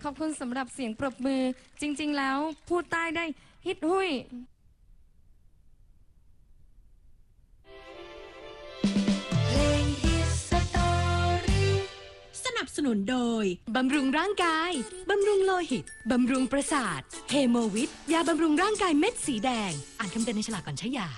ขอบคุณสำหรับเสียงปรบมือจริงๆแล้วพูดใต้ได้ฮิตหุยสนับสนุนโดยบำรุงร่างกายบำรุงโลหิตบำรุงประสาทเฮโมวิทยาบำรุงร่างกายเม็ดสีแดงอ่านคำเตือนในฉลากก่อนใช้ยา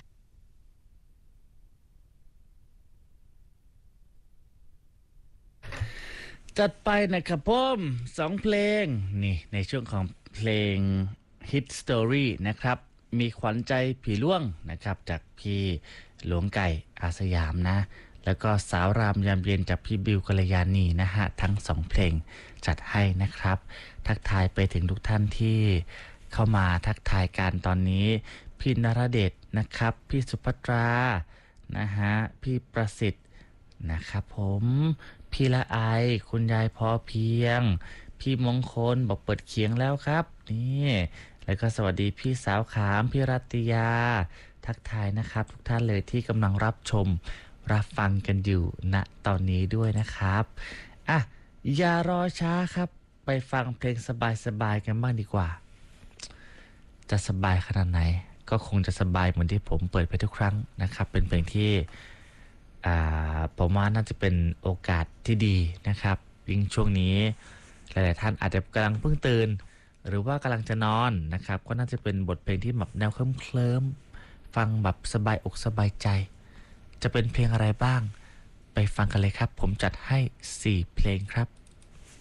จัดไปนะครับผม2 เพลงนี่ในช่วงของเพลง Hit Story นะครับมีขวัญใจผีล่วงนะครับจากพี่หลวงไก่อาสยามนะแล้วก็สาวรามยามเย็นจากพี่บิวกัลยาณีนะฮะทั้ง2 เพลงจัดให้นะครับทักทายไปถึงทุกท่านที่เข้ามาทักทายกันตอนนี้พี่นรเดชนะครับพี่สุภัตรานะฮะพี่ประสิทธิ์นะครับผมพี่ละไอคุณยายพอเพียงพี่มงคลบอกเปิดเคียงแล้วครับนี่แล้วก็สวัสดีพี่สาวขามพี่รัตยาทักทายนะครับทุกท่านเลยที่กำลังรับชมรับฟังกันอยู่ณตอนนี้ด้วยนะครับอ่ะอย่ารอช้าครับไปฟังเพลงสบายๆกันบ้างดีกว่าจะสบายขนาดไหนก็คงจะสบายเหมือนที่ผมเปิดไปทุกครั้งนะครับเป็นเพลงที่ผมว่าน่าจะเป็นโอกาสที่ดีนะครับยิ่งช่วงนี้หลายๆท่านอาจจะกำลังเพิ่งตื่นหรือว่ากำลังจะนอนนะครับก็น่าจะเป็นบทเพลงที่แบบแนวเคลิ้มๆฟังแบบสบายอกสบายใจจะเป็นเพลงอะไรบ้างไปฟังกันเลยครับผมจัดให้4 เพลงครับ